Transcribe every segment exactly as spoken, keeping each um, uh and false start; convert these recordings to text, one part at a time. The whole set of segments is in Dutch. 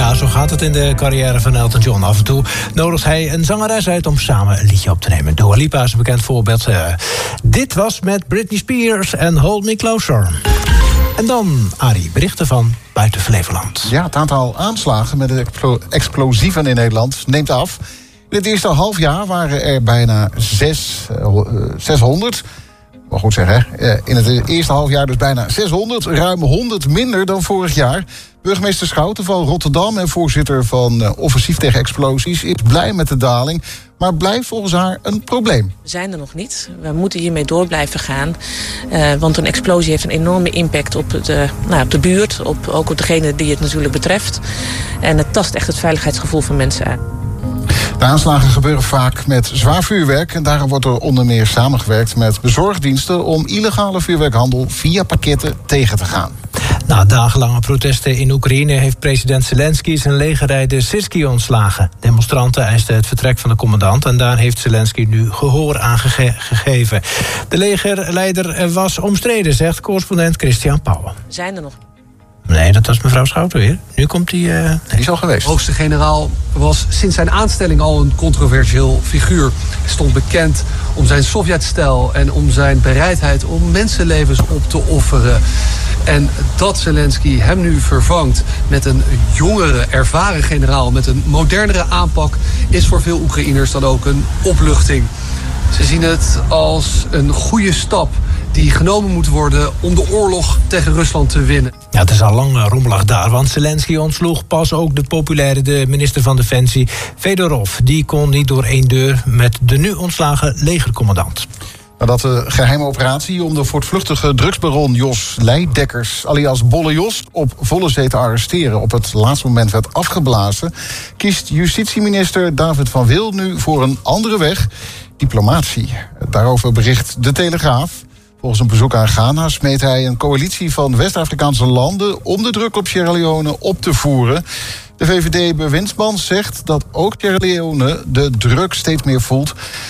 Ja, zo gaat het in de carrière van Elton John. Af en toe nodigt hij een zangeres uit om samen een liedje op te nemen. Dua Lipa is een bekend voorbeeld. Uh, dit was met Britney Spears en Hold Me Closer. En dan, Arie, berichten van buiten Flevoland. Ja, het aantal aanslagen met explo- explosieven in Nederland neemt af. In het eerste halfjaar waren er bijna zes, uh, zeshonderd. Maar goed zeggen, uh, in het eerste halfjaar dus bijna zeshonderd. Ruim honderd minder dan vorig jaar. Burgemeester Schouten van Rotterdam en voorzitter van uh, Offensief tegen Explosies is blij met de daling, maar blijft volgens haar een probleem. We zijn er nog niet. We moeten hiermee door blijven gaan. Uh, want een explosie heeft een enorme impact op de, nou, op de buurt, op, ook op degene die het natuurlijk betreft. En het tast echt het veiligheidsgevoel van mensen aan. De aanslagen gebeuren vaak met zwaar vuurwerk en daarom wordt er onder meer samengewerkt met bezorgdiensten om illegale vuurwerkhandel via pakketten tegen te gaan. Na dagenlange protesten in Oekraïne heeft president Zelensky zijn legerrijder Sirski ontslagen. Demonstranten eisten het vertrek van de commandant en daar heeft Zelensky nu gehoor aan gege- gegeven. De legerleider was omstreden, zegt correspondent Christian Pauwen. Zijn er nog? Nee, dat was mevrouw Schouten weer. Nu komt hij... Uh, nee. Die is al geweest. De hoogste generaal was sinds zijn aanstelling al een controversieel figuur. Hij stond bekend om zijn Sovjetstijl en om zijn bereidheid om mensenlevens op te offeren. En dat Zelensky hem nu vervangt met een jongere, ervaren generaal met een modernere aanpak is voor veel Oekraïners dan ook een opluchting. Ze zien het als een goede stap die genomen moet worden om de oorlog tegen Rusland te winnen. Ja, het is al lang rommelig daar, want Zelensky ontsloeg pas ook de populaire de minister van Defensie, Fedorov. Die kon niet door één deur met de nu ontslagen legercommandant. Nadat de geheime operatie om de voortvluchtige drugsbaron Jos Leidekkers, alias Bolle Jos, op volle zee te arresteren op het laatste moment werd afgeblazen, kiest justitieminister David van Wil nu voor een andere weg, diplomatie. Daarover bericht De Telegraaf. Volgens een bezoek aan Ghana smeet hij een coalitie van West-Afrikaanse landen om de druk op Sierra Leone op te voeren. De V V D-bewindsman zegt dat ook Sierra Leone de druk steeds meer voelt.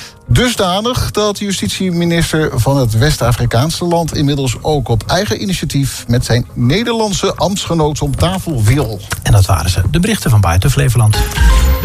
Dusdanig dat justitieminister van het West-Afrikaanse land inmiddels ook op eigen initiatief met zijn Nederlandse ambtsgenoot om tafel wil. En dat waren ze, de berichten van buiten Flevoland.